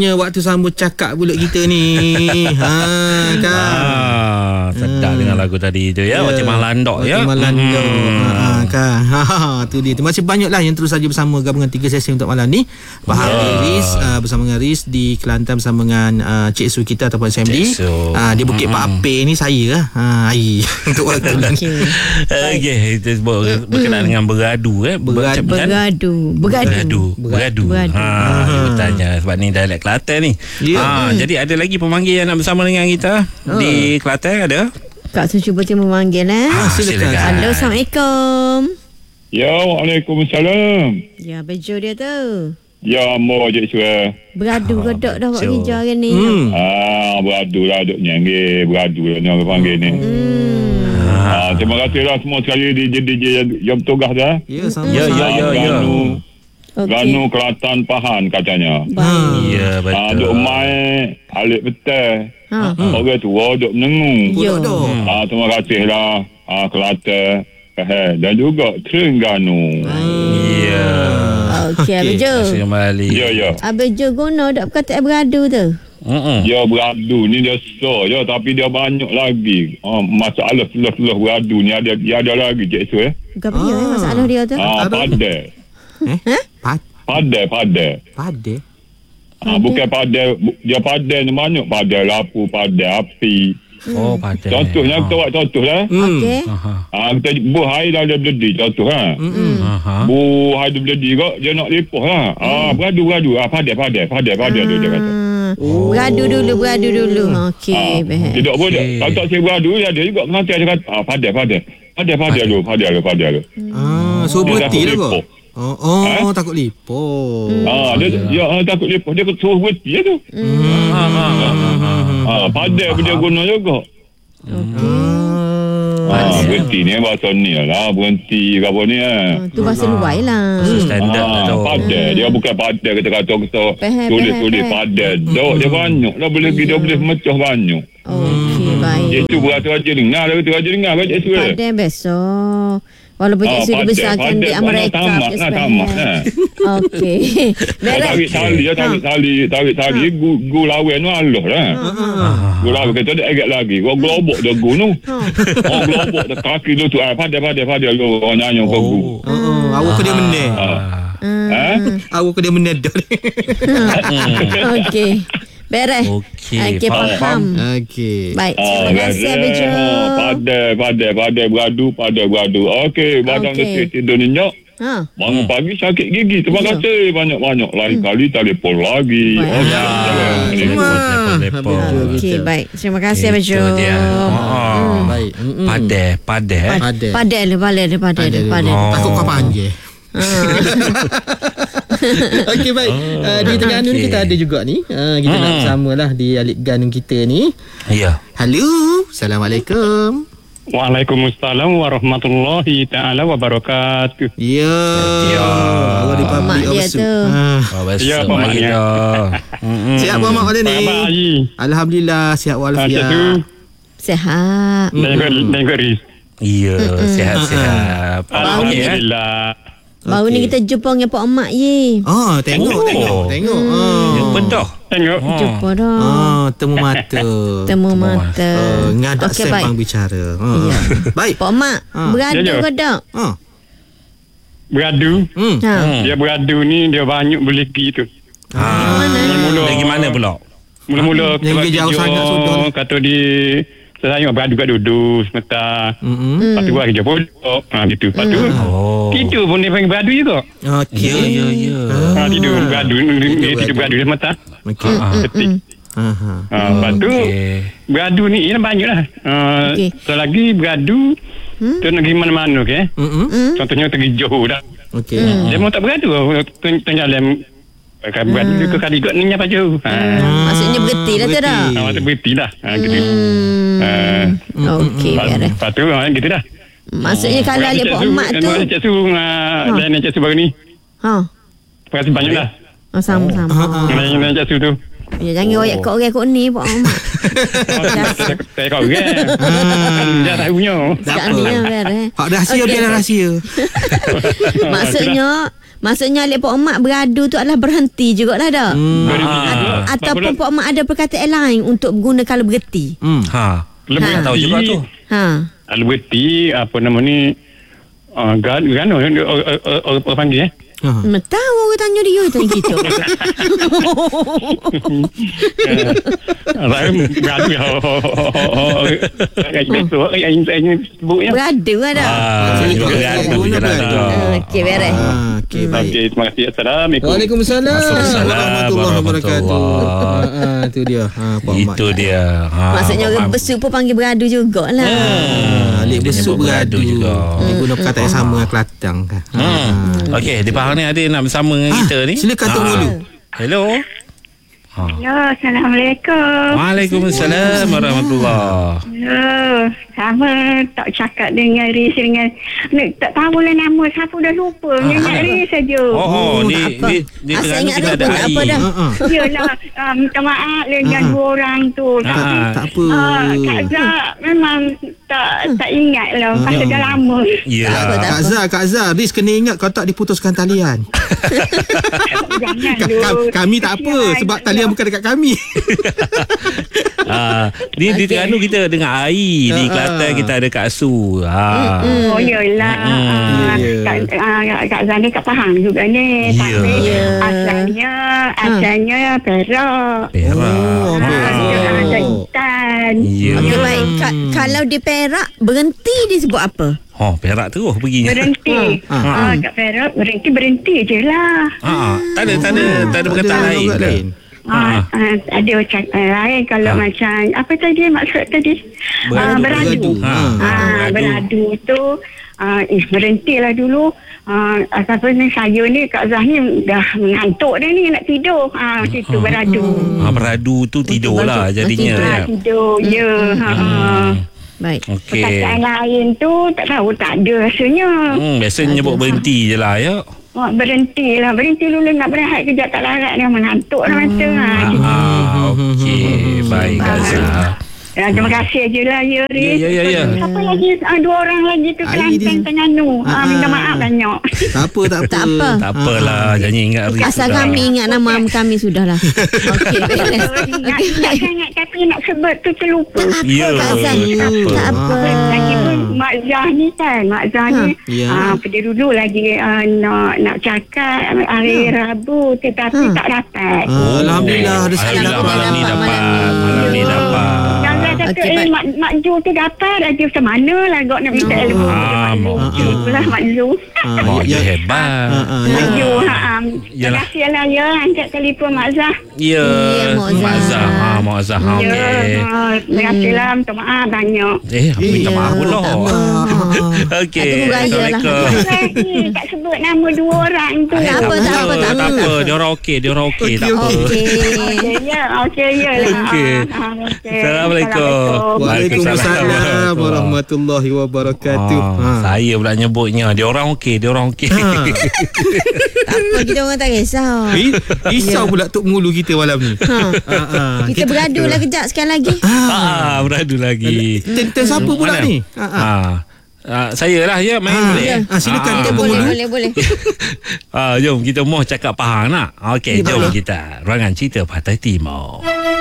Waktu sambut cakap pula kita ni. Kan. Sedap dengan lagu tadi tu ya. Macam Malandok ya. Macam Malandok. Kan. Tu dia. Terima kasih banyaklah yang terus saja bersama gabungan 3 sesi untuk malam ni. Bahari Riz bersama dengan Riz di Kelantan bersama dengan Cik Su kita ataupun SMD. Di Bukit Pak Apeh ni saya lah. Air untuk waktu ni. Okey, itu berkenaan dengan beradu Bergadu. Bertanya sebab ni dialek Kelantan ni. Jadi ada lagi pemanggil yang nak bersama dengan kita di Kelantan ada? Kak Su cuba memanggil Silakan. Halo, Assalamualaikum. Ya, Waalaikumsalam. Ya, bejo dia tu. Ya, mau Cik Suai. Beradu godok dah buat kerja hari ni. Beradu lah duk nyanyi. Beradu lah ni orang panggil ni. Terima kasih lah semua sekali DJ yang bertugas dah. Ya, sama. Ganu Kelantan Pahan katanya. Ya, betul. Duk main alik betul. Orang tua duk menengung. Terima kasih lah Kelantan dan juga Terengganu. Ya. Okey, Abejo. Terima kasih kembali. Ya. Abejo guna dak perkataan beradu tu. Ya, beradu ni dia so je tapi dia banyak lagi. Masalah seluruh beradu ni ada lagi Cik Su Bukan dia masalah dia tu. Padai. Padai. Bukan padai. Dia padai ni banyak. Padai lapu, padai api. Padai. Contohnya kita buat contoh lah. Okey. Kita buh air dah berledi. Contoh lah. Buh air dah berledi kok. Dia nak lipuh lah. Beradu. Padai tu dia kata. Beradu dulu. Okey. Tidak boleh. Kalau tak saya beradu, ada juga pengantin dia kata, padai dulu. So berhenti lah kok. Takut lipoh. Dia takut lipoh. Dia suruh berhenti lah tu. Padai pun dia guna juga. Berhenti ni bahasa ni lah. Berhenti ke apa ni tu bahasa luar lah. Standard tu. Padai. Dia bukan padai kata tulis padai. Dia banyak lah. Dia boleh mecah banyak. Okey, baik. Itu berasa Raja dengar. Baca suara. Padai besok. Walaupun Cik Su dibesarkan di Amerika. Tamat. Okey. Tarik tali. Gu lawan tu Allah lah. Gu lawan kata dia agak lagi. Kau gelobok dia gu tu. Gelobok dia kaki tu. Padai lu. Orang nyanyi kau gu. Awak ke dia meneh. Awak ke dia meneh dah. Okey. Beres. Okey, faham. Okey. Baik, terima kasih Abejo. Padai beradu. Okey, badan letih tidur nyenyak. Bangun pagi sakit gigi. Terima kasih banyak-banyak. Lain kali telefon lagi. Okey, baik. Terima kasih Abejo. Baik. Padai. Takut kau panggil. Okey, baik. Di Terengganu ni kita ada juga ni. Kita nak bersamalah di Alik Ganung kita ni. Ya. Halo. Assalamualaikum. Waalaikumsalam warahmatullahi ta'ala wabarakatuh. Ya. Awak di public dia tu. Ya, Pak Mak dia. Sihat Pak Mak ni? Alhamdulillah sihat walafiat. Sihat. Dan Riz. Ya, sihat-sihat. Alhamdulillah. Baru ni kita jumpa dengan Pak Mak ye. Tengok. Betul. Tengok. Jumpa dah. Temu mata. Ngadak sembang bicara. Baik. Pak Mak, beradu ke tak? Beradu. Dia beradu ni dia banyak boleh pergi tu. Lagi mana pula? Mula-mula yang jauh sangat sudah. Kata di saya beradu kat duduk sebentar. Lepas tu kerja pondok. Gitu. Lepas tu tidur pun dia panggil beradu juga. Okey. Ya. Tidur beradu sebentar. Okey. Ketik. Lepas tu beradu ni banyak lah. Selagi beradu tu nak pergi mana-mana ke. Contohnya pergi Johor dah. Okey. Dia mau tak beradu. Tengah dalam beradu ke kali kot ni apa jauh. Maksudnya berhenti lah tu dah. Maksudnya berhenti lah. Gitu. Okey, beres. Lepas tu gitu dah. Maksudnya kalau ada Pak Mak tu. Cik Su lain Cik Su baru ni. Terima kasih banyak lah. Sama-sama. Lain Cik Su tu. Jangan royak kat orang kot ni Pak Mak. Saya kau kan. Dia tak punya. Tak ni lah. Hak rahsia biarlah rahsia. Maksudnya Alik Pak Mak beradu tu adalah berhenti jugalah dah. Ataupun Pak Mak ada perkataan lain untuk guna kalau berhenti. Lebih tahu juga tu. Kalau berhenti apa nama ni Gano orang panggil Tahu orang tanya dia tanya kita. Beradu ada. Okey beres. Okey baik. Terima kasih. Assalamualaikum. Waalaikumsalam warahmatullahi wabarakatuh. Itu dia. Itu dia. Maksudnya orang besuk pun panggil beradu jugalah. Alik besuk beradu juga. Dia guna perkataan yang sama dengan Kelantan kan. Okey, di Pahang ni ada nak bersama dengan kita ni. Silakan Tok Mulu. Hello. Ya, Assalamualaikum. Waalaikumsalam warahmatullahi. Ya, sama tak cakap dengan Riz dengan tak tahu lah nama siapa dah lupa. Ingat Riz saja. Di Terengganu kita ada Ai. Yalah, minta maaf dengan dua orang tu. Tak apa. Kak Zah memang tak ingat lah. Pasal dah lama. Ya. Kak Zah, Riz kena ingat kau tak diputuskan talian. Jangan dulu. Kami tak apa sebab talian bukan dekat kami. Di Terengganu kita dengan Ai. Di Kelantan kita ada Kak Su. Oh yelah. Kak Zah ni kat Pahang juga ni. Tapi asalnya Perak. Ada Intan. Okey baik. Kalau di Perak berhenti dia sebut apa? Perak terus perginya. Berhenti. Kat Perak berhenti je lah. Tak ada perkataan lain. Ada macam lain kalau macam apa tadi maksud tadi beradu. Beradu tu berhentilah dulu. Apa ni saya ni Kak Zah ni dah mengantuk dah ni nak tidur. Macam tu beradu. Beradu tu tidur lah jadinya. Tidur ya. Baik. Okey. Perkataan lain tu tak tahu tak ada rasanya. Biasanya nyebut berhenti je lah ya. Berhenti dulu nak berehat kejap tak larat dah mengantuk dah mata. Okey, baik Kak Zah. Terima kasih je lah ya Riz. Ya. Siapa lagi dua orang lagi tu Kelantan Terengganu. Minta maaf banyak. Tak apa. Tak apalah, jangan ingat Riz. Asal kami ingat nama kami sudahlah. Okey beres. Ingat sangat tapi nak sebut tu terlupa. Ya. Tak apa. Lagi pun Mak Zah ni kan. Mak Zah ni pada dulu lagi nak cakap hari Rabu tetapi tak dapat. Alhamdulillah rezeki Malam ni dapat. Mak Ju tu dapat aja macam mana lah Gok nak minta ilmu. Itulah Mak Ju. Mak Ju hebat. Mak Ju. Terima kasih lah ya angkat telefon Mak Zah. Ya, Mak Zah. Mak Zah. Terima kasih lah. Minta maaf banyak. Minta maaf pula. Okey. Assalamualaikum. Tak sebut nama dua orang tu. Tak apa. Dia orang okey. Tak apa. Okey ya. Assalamualaikum. Waalaikumsalam warahmatullahi wabarakatuh. Saya pula nyebutnya dia orang okey. Tak apa, kita orang tak risau. Risau pula Tok Mulu kita malam ni. Kita beradu lah kejap sekali lagi. Beradu lagi. Tentang siapa pula ni? Saya lah ya main boleh. Silakan Tok Mulu. Boleh. Jom kita mau cakap Pahang nak. Okey, jom kita Ruangan Cerita Pantai Timur.